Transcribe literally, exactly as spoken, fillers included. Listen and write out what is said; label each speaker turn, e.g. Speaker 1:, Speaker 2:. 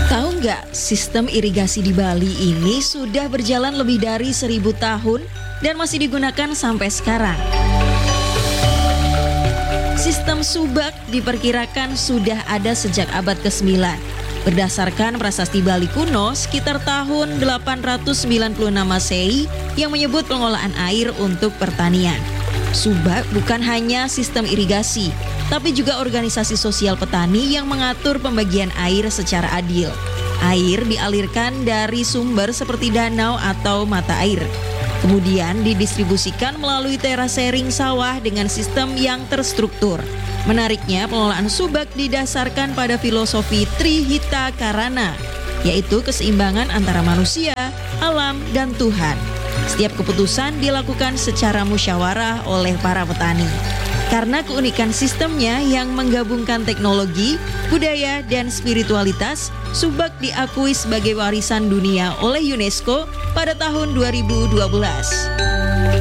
Speaker 1: Tahu nggak, sistem irigasi di Bali ini sudah berjalan lebih dari seribu tahun dan masih digunakan sampai sekarang. Sistem subak diperkirakan sudah ada sejak abad kesembilan. Berdasarkan prasasti Bali kuno sekitar tahun delapan ratus sembilan puluh enam Masehi yang menyebut pengolahan air untuk pertanian. Subak bukan hanya sistem irigasi, tapi juga organisasi sosial petani yang mengatur pembagian air secara adil. Air dialirkan dari sumber seperti danau atau mata air. Kemudian didistribusikan melalui terasering sawah dengan sistem yang terstruktur. Menariknya, pengelolaan subak didasarkan pada filosofi Trihita Karana, yaitu keseimbangan antara manusia, alam, dan Tuhan. Setiap keputusan dilakukan secara musyawarah oleh para petani. Karena keunikan sistemnya yang menggabungkan teknologi, budaya, dan spiritualitas, subak diakui sebagai warisan dunia oleh UNESCO pada tahun dua ribu dua belas.